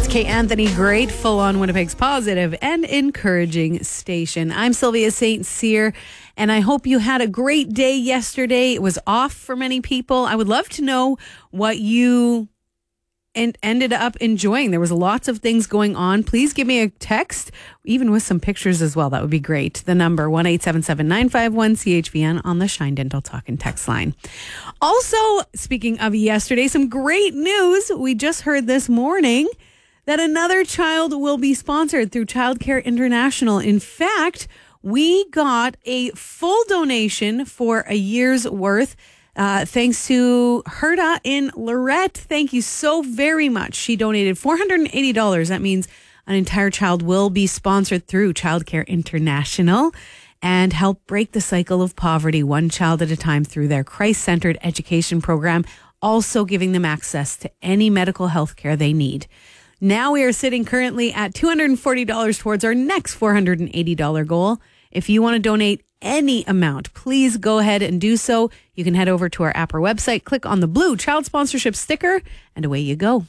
That's Kay Anthony, grateful on Winnipeg's positive and encouraging station. I'm Sylvia St. Cyr, and I hope you had a great day yesterday. It was off for many people. I would love to know what you ended up enjoying. There was lots of things going on. Please give me a text, even with some pictures as well. That would be great. The number 1-877-951-CHVN on the Shine Dental Talk and text line. Also, speaking of yesterday, some great news. We just heard this morning that another child will be sponsored through Childcare International. In fact, we got a full donation for a year's worth thanks to Herda in Lorette. Thank you so very much. She donated $480. That means an entire child will be sponsored through Childcare International and help break the cycle of poverty one child at a time through their Christ-centered education program, also giving them access to any medical health care they need. Now we are sitting currently at $240 towards our next $480 goal. If you want to donate any amount, please go ahead and do so. You can head over to our app or website, click on the blue child sponsorship sticker, and away you go.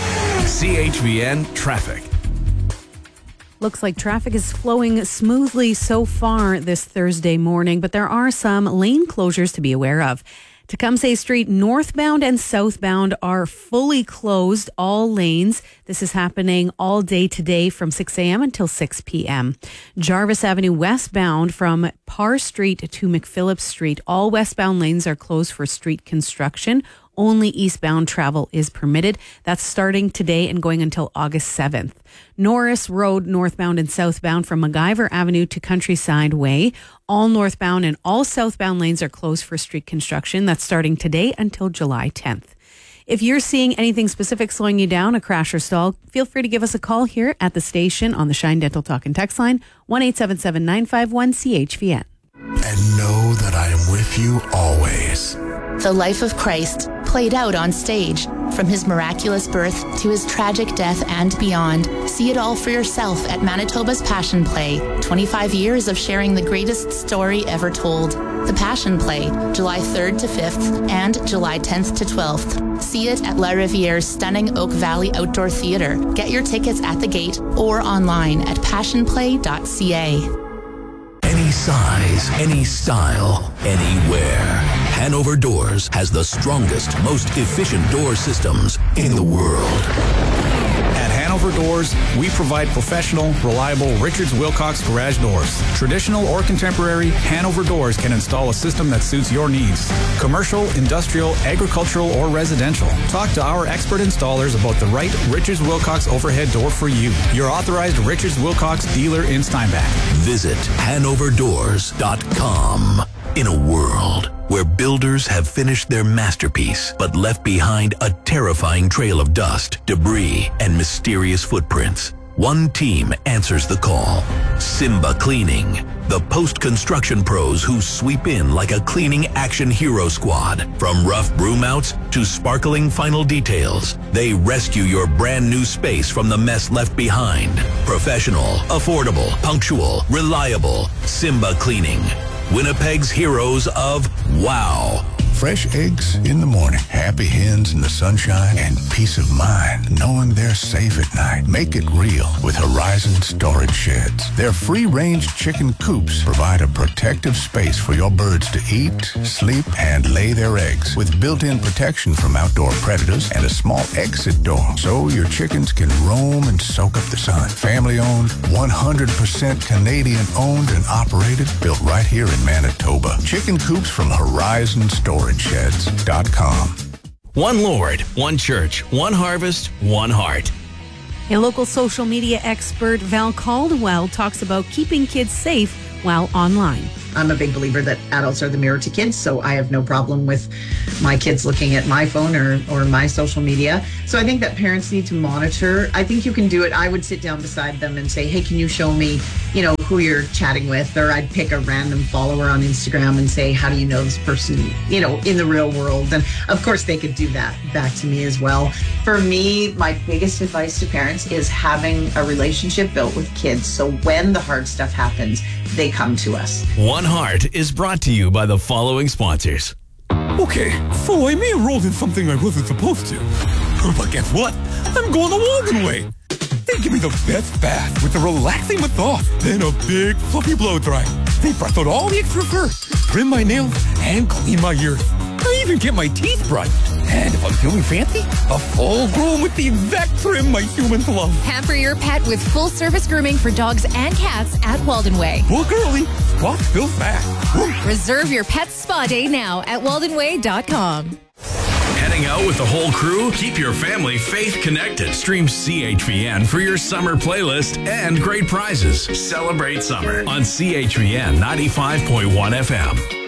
CHVN Traffic. Looks like traffic is flowing smoothly so far this Thursday morning, but there are some lane closures to be aware of. Tecumseh Street northbound and southbound are fully closed, all lanes. This is happening all day today from 6 a.m. until 6 p.m. Jarvis Avenue westbound from Parr Street to McPhillips Street. All westbound lanes are closed for street construction. Only eastbound travel is permitted. That's starting today and going until August 7th. Norris Road northbound and southbound from MacGyver Avenue to Countryside Way. All northbound and all southbound lanes are closed for street construction. That's starting today until July 10th. If you're seeing anything specific slowing you down, a crash or stall, feel free to give us a call here at the station on the Shine Dental Talk and text line, 1-877-951-CHVN. And know that I am with you always. The life of Christ played out on stage, from his miraculous birth to his tragic death and beyond. See it all for yourself at Manitoba's Passion Play. 25 years of sharing the greatest story ever told. The Passion Play, July 3rd to 5th and July 10th to 12th. See it at La Riviere's stunning Oak Valley Outdoor Theatre. Get your tickets at the gate or online at passionplay.ca. Any size, any style, anywhere. Hanover Doors has the strongest, most efficient door systems in the world. At Hanover Doors, we provide professional, reliable Richards Wilcox garage doors. Traditional or contemporary, Hanover Doors can install a system that suits your needs. Commercial, industrial, agricultural, or residential. Talk to our expert installers about the right Richards Wilcox overhead door for you. Your authorized Richards Wilcox dealer in Steinbach. Visit HanoverDoors.com. In a world where builders have finished their masterpiece but left behind a terrifying trail of dust, debris, and mysterious footprints, one team answers the call. Simba Cleaning. The post-construction pros who sweep in like a cleaning action hero squad. From rough broom outs to sparkling final details, they rescue your brand new space from the mess left behind. Professional, affordable, punctual, reliable. Simba Cleaning. Winnipeg's heroes of wow. Fresh eggs in the morning, happy hens in the sunshine, and peace of mind knowing they're safe at night. Make it real with Horizon Storage Sheds. Their free-range chicken coops provide a protective space for your birds to eat, sleep, and lay their eggs, with built-in protection from outdoor predators and a small exit door so your chickens can roam and soak up the sun. Family-owned, 100% Canadian-owned and operated, built right here in Manitoba. Chicken coops from Horizon Storage Sheds.com. One Lord, one church, one harvest, one heart. A local social media expert, Val Caldwell, talks about keeping kids safe while online. I'm a big believer that adults are the mirror to kids, so I have no problem with my kids looking at my phone or my social media. So I think that parents need to monitor. I think you can do it. I would sit down beside them and say, hey, can you show me, who you're chatting with? Or I'd pick a random follower on Instagram and say, how do you know this person, in the real world? And of course they could do that back to me as well. For me, my biggest advice to parents is having a relationship built with kids. So when the hard stuff happens, they come to us. One Heart is brought to you by the following sponsors. Okay, so I may have rolled in something I wasn't supposed to. But guess what? I'm going the Walden way. They give me the best bath with a relaxing massage, then a big fluffy blow dry. They brush out all the extra fur, trim my nails, and clean my ears. I even get my teeth brushed. And if I'm feeling fancy, a full groom with the exact trim my humans love. Pamper your pet with full-service grooming for dogs and cats at Walden Way. Book early, spots fill fast. Reserve your pet's spa day now at waldenway.com. Heading out with the whole crew? Keep your family faith connected. Stream CHVN for your summer playlist and great prizes. Celebrate summer on CHVN 95.1 FM.